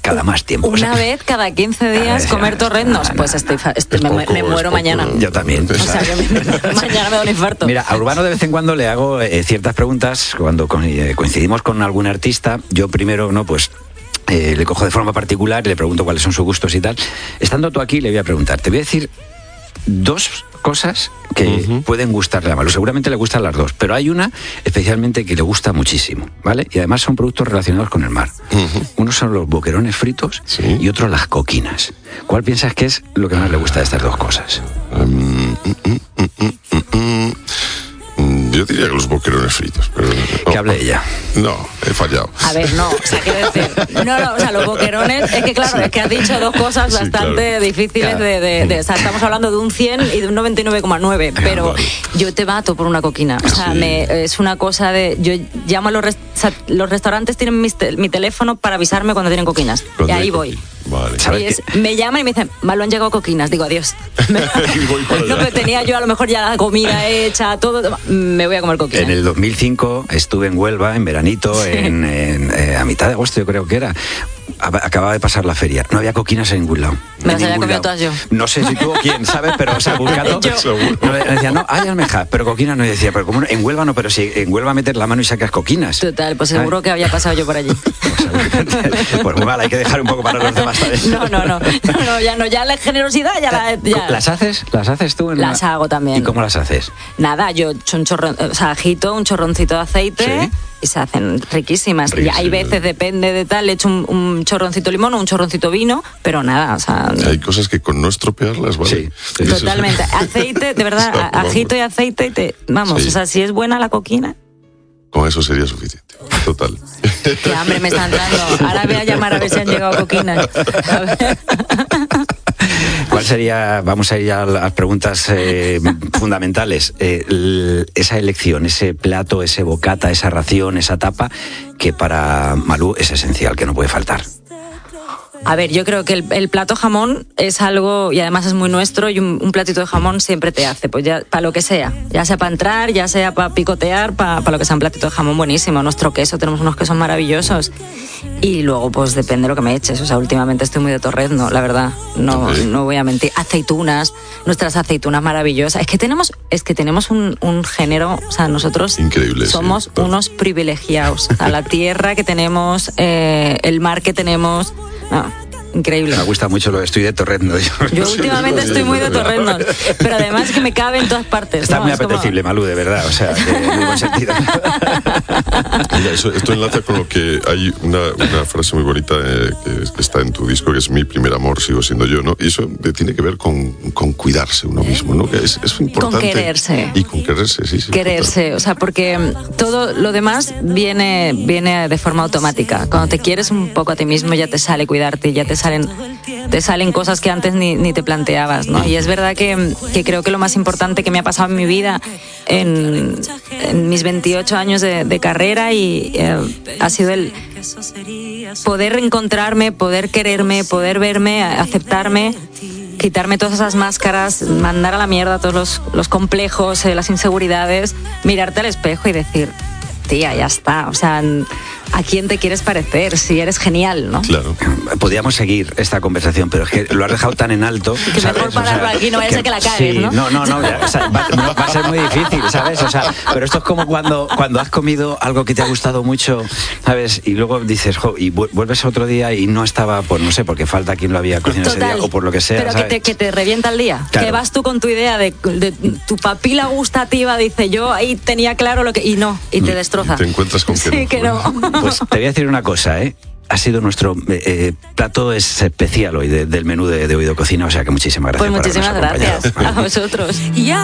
cada más tiempo. Una vez cada 15 días comer torreznos. Pues me muero mañana. Yo también. O sea, mañana me da un infarto. Mira, a Urbano de vez en cuando le hago ciertas preguntas cuando coincidimos con algún artista. Yo primero, le cojo de forma particular y le pregunto cuáles son sus gustos y tal. Estando tú aquí, le voy a preguntar. Te voy a decir 2 cosas que pueden gustarle a Malú. Seguramente le gustan las 2, pero hay una especialmente que le gusta muchísimo, ¿vale? Y además son productos relacionados con el mar. Unos son los boquerones fritos y otros las coquinas. ¿Cuál piensas que es lo que más le gusta de estas 2 cosas? Yo diría que los boquerones fritos. Pero que hable ella. No, he fallado. A ver, no, o sea, quiero decir, o sea, los boquerones, es que claro, es que has dicho 2 cosas bastante difíciles de o sea, estamos hablando de un 100 y de un 99,9, pero yo te mato por una coquina. O sea, es una cosa de, yo llamo a los restaurantes tienen mi teléfono para avisarme cuando tienen coquinas. Y ahí voy. Vale. Me llaman y me dicen, Malú, han llegado coquinas. Digo, adiós. No, pero tenía yo a lo mejor ya la comida hecha, todo. Me voy a comer coquinas. En el 2005 estuve en Huelva, en veranito, a mitad de agosto yo creo que era. Acababa de pasar la feria. No había coquinas en ningún lado. Me las había comido todas yo. No sé si tú o quién, ¿sabes? Pero, o sea, buscando... Me decía, no, hay almejas, pero coquinas no. Y decía, pero ¿cómo no? En Huelva no, pero si en Huelva metes la mano y sacas coquinas. Total, pues seguro que había pasado yo por allí. Pues muy mal, hay que dejar un poco para los demás. No, ya la generosidad ya. ¿Las haces? ¿Las haces tú? Las hago también. ¿Y cómo las haces? Nada, yo agito un chorroncito de aceite... ¿Sí? Y se hacen riquísimas. Y hay veces, depende de tal, le echo un chorroncito de limón o un chorroncito de vino, pero nada, o sea... Hay cosas que con no estropearlas, ¿vale? Sí. Totalmente. Aceite, de verdad, ajito y aceite, o sea, si es buena la coquina... Con eso sería suficiente. Total. Qué hambre me está entrando. Ahora voy a llamar a ver si han llegado coquinas. A ver. ¿Cuál sería, vamos a ir a las preguntas fundamentales, esa elección, ese plato, ese bocata, esa ración, esa tapa, que para Malú es esencial, que no puede faltar? A ver, yo creo que el plato jamón es algo, y además es muy nuestro, y un platito de jamón siempre te hace, pues ya para lo que sea, ya sea para entrar, ya sea para picotear, para lo que sea un platito de jamón buenísimo. Nuestro queso, tenemos unos quesos maravillosos, y luego pues depende de lo que me eches. O sea, últimamente estoy muy de torrezno, la verdad, no voy a mentir. Aceitunas, nuestras aceitunas maravillosas. Es que tenemos un género, o sea, nosotros increíble, somos unos privilegiados. O sea, la tierra que tenemos, el mar que tenemos... No, increíble. Me gusta mucho lo de estoy de torrezno. Yo últimamente estoy muy de torrezno, pero además que me cabe en todas partes. Está muy apetecible, Malú, de verdad, o sea, que muy buen sentido. Mira, esto enlaza con lo que hay una frase muy bonita que está en tu disco, que es mi primer amor, sigo siendo yo, ¿no? Y eso tiene que ver con cuidarse uno mismo, ¿no? Que es importante. Con quererse. Y con quererse, sí. Quererse, total. O sea, porque todo lo demás viene de forma automática. Cuando te quieres un poco a ti mismo, ya te sale cuidarte, ya te salen cosas que antes ni te planteabas, ¿no? Y es verdad que creo que lo más importante que me ha pasado en mi vida en mis 28 años de carrera ha sido el poder reencontrarme, poder quererme, poder verme, aceptarme, quitarme todas esas máscaras, mandar a la mierda todos los complejos, las inseguridades, mirarte al espejo y decir, tía, ya está, o sea, ¿a quién te quieres parecer? Si eres genial, ¿no? Claro. Podríamos seguir esta conversación, pero es que lo has dejado tan en alto, que ¿sabes? Mejor pararlo aquí, no vaya a ser que la cagues, sí, ¿no? No, o sea, va a ser muy difícil, ¿sabes? O sea, pero esto es como cuando has comido algo que te ha gustado mucho, ¿sabes? Y luego dices, y vuelves otro día y no estaba, pues no sé, porque falta quien lo había cocinado ese día o por lo que sea, pero ¿sabes? que te revienta el día. Claro. Que vas tú con tu idea de tu papila gustativa, dice, yo ahí tenía claro lo que... Y no, y te destroza. Te encuentras con que no. Pues te voy a decir una cosa, ha sido nuestro plato especial hoy del menú de Oído Cocina, o sea que muchísimas gracias. Pues muchísimas gracias a vosotros.